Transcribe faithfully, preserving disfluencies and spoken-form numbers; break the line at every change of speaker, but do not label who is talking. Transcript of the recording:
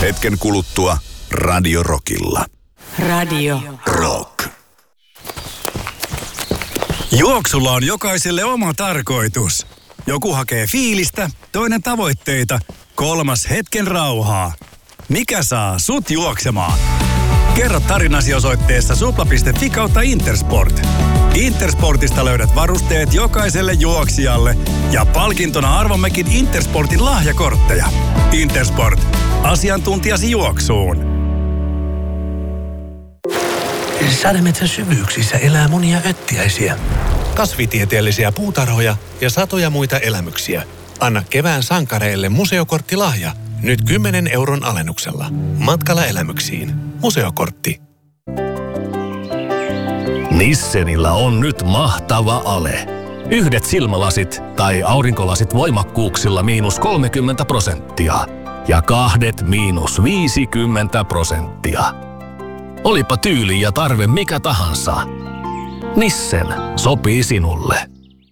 Hetken kuluttua Radio Rockilla.
Radio
Rock.
Juoksulla on jokaiselle oma tarkoitus. Joku hakee fiilistä, toinen tavoitteita, kolmas hetken rauhaa. Mikä saa sut juoksemaan? Kerro tarinasi osoitteessa supla piste fi kautta Intersport. Intersportista löydät varusteet jokaiselle juoksijalle ja palkintona arvommekin Intersportin lahjakortteja. Intersport. Asiantuntijasi juoksuun.
Sademetsän syvyyksissä elää monia öttiäisiä,
kasvitieteellisiä puutarhoja ja satoja muita elämyksiä. Anna kevään sankareille museokorttilahja. Nyt kymmenen euron alennuksella. Matkalla elämyksiin. Museokortti.
Nissenillä on nyt mahtava ale. Yhdet silmälasit tai aurinkolasit voimakkuuksilla miinus kolmekymmentä prosenttia. Ja kahdet miinus viisikymmentä prosenttia. Olipa tyyli ja tarve mikä tahansa. Nissen sopii sinulle.